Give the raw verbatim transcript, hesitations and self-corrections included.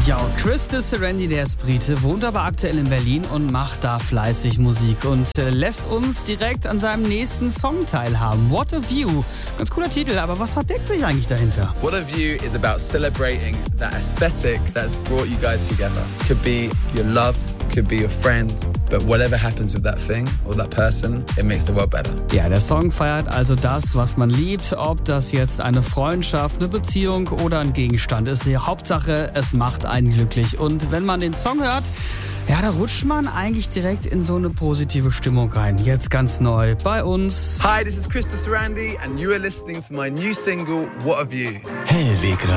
Ja, Chris de Serendy, der ist Brite, wohnt aber aktuell in Berlin und macht da fleißig Musik und äh, lässt uns direkt an seinem nächsten Song teilhaben. What a View. Ganz cooler Titel, aber was verbirgt sich eigentlich dahinter? What a View is about celebrating that aesthetic that's brought you guys together. Could be your love, could be your friend, but whatever happens with that thing or that person, it makes the world better. Ja, der Song feiert also das, was man liebt, ob das jetzt eine Freundschaft, eine Beziehung oder ein Gegenstand ist. Die Hauptsache, es macht einen glücklich. Und wenn man den Song hört, ja, da rutscht man eigentlich direkt in so eine positive Stimmung rein. Jetzt ganz neu bei uns. Hi, this is Chris de Serendy and you are listening to my new single, What a View. Hellwegra.